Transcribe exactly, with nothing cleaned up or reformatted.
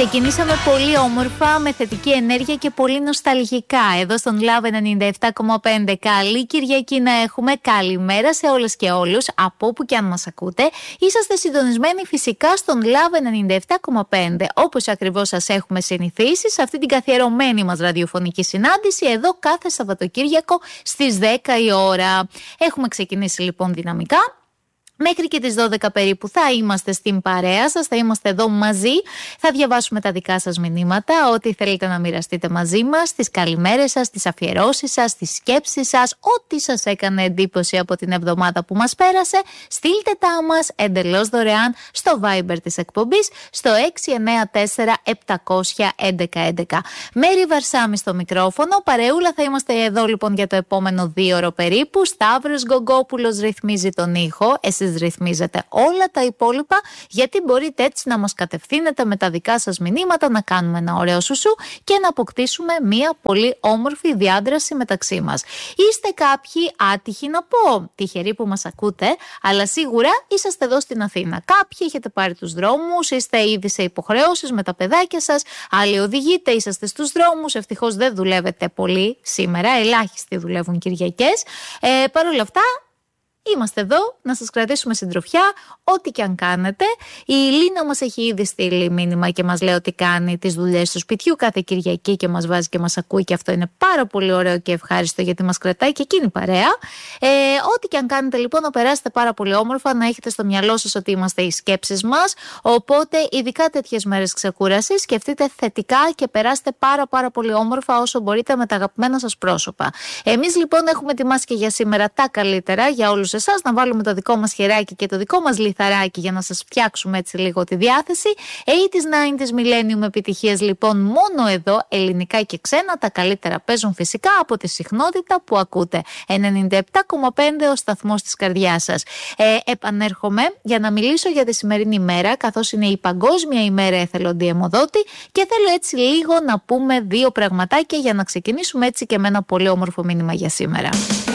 Ξεκινήσαμε πολύ όμορφα, με θετική ενέργεια και πολύ νοσταλγικά εδώ στον Love ενενήντα επτά κόμμα πέντε. Καλή Κυριακή να έχουμε, καλημέρα σε όλες και όλους, από όπου και αν μας ακούτε. Είσαστε συντονισμένοι φυσικά στον Love ενενήντα επτά κόμμα πέντε, όπως ακριβώς σας έχουμε συνηθίσει, σε αυτή την καθιερωμένη μας ραδιοφωνική συνάντηση, εδώ κάθε Σαββατοκύριακο στις δέκα η ώρα. Έχουμε ξεκινήσει λοιπόν δυναμικά. Μέχρι και τις δώδεκα περίπου θα είμαστε στην παρέα σας, θα είμαστε εδώ μαζί, θα διαβάσουμε τα δικά σας μηνύματα, ό,τι θέλετε να μοιραστείτε μαζί μας, τις καλημέρες σας, τις αφιερώσεις σας, τις σκέψεις σας, ό,τι σας έκανε εντύπωση από την εβδομάδα που μας πέρασε, στείλτε τα μας εντελώς δωρεάν στο Viber της εκπομπής, στο έξι εννέα τέσσερα επτακόσια έντεκα έντεκα. Μέρη Βαρσάμι στο μικρόφωνο, παρεούλα θα είμαστε εδώ λοιπόν για το επόμενο δύο ώρο περίπου, Σταύρος Γκογκόπουλος ρυθμίζει τον ήχο, εσείς ρυθμίζετε όλα τα υπόλοιπα, γιατί μπορείτε έτσι να μας κατευθύνετε με τα δικά σας μηνύματα, να κάνουμε ένα ωραίο σουσού και να αποκτήσουμε μια πολύ όμορφη διάδραση μεταξύ μας. Είστε κάποιοι άτυχοι να πω, τυχεροί που μας ακούτε, αλλά σίγουρα είσαστε εδώ στην Αθήνα. Κάποιοι έχετε πάρει τους δρόμους, είστε ήδη σε υποχρεώσεις με τα παιδάκια σας, άλλοι οδηγείτε, είσαστε στους δρόμους, ευτυχώς δεν δουλεύετε πολύ σήμερα, ελάχιστοι δουλεύουν Κυριακές. Ε, Παρ' όλα αυτά, είμαστε εδώ να σας κρατήσουμε συντροφιά, ό,τι και αν κάνετε. Η Λίνα μας έχει ήδη στείλει μήνυμα και μας λέει ότι κάνει τις δουλειές του σπιτιού κάθε Κυριακή και μας βάζει και μας ακούει, και αυτό είναι πάρα πολύ ωραίο και ευχάριστο, γιατί μας κρατάει και εκείνη παρέα. Ε, ό,τι και αν κάνετε λοιπόν, να περάσετε πάρα πολύ όμορφα, να έχετε στο μυαλό σας ότι είμαστε οι σκέψεις μας. Οπότε, ειδικά τέτοιες μέρες ξεκούρασης, σκεφτείτε θετικά και περάστε πάρα πάρα πολύ όμορφα όσο μπορείτε με τα αγαπημένα σας πρόσωπα. Εμείς λοιπόν έχουμε ετοιμάσει και για σήμερα τα καλύτερα για όλους εσάς, να βάλουμε το δικό μας χεράκι και το δικό μας λιθαράκι για να σας φτιάξουμε έτσι λίγο τη διάθεση. ογδόντα, ενενήντα, millennium επιτυχίες λοιπόν μόνο εδώ, ελληνικά και ξένα, τα καλύτερα παίζουν φυσικά από τη συχνότητα που ακούτε. ενενήντα επτά κόμμα πέντε ο σταθμός της καρδιάς σας. Ε, επανέρχομαι για να μιλήσω για τη σημερινή ημέρα, καθώς είναι η Παγκόσμια ημέρα εθελοντή αιμοδότη, και θέλω έτσι λίγο να πούμε δύο πραγματάκια για να ξεκινήσουμε έτσι και με ένα πολύ όμορφο μήνυμα για σήμερα.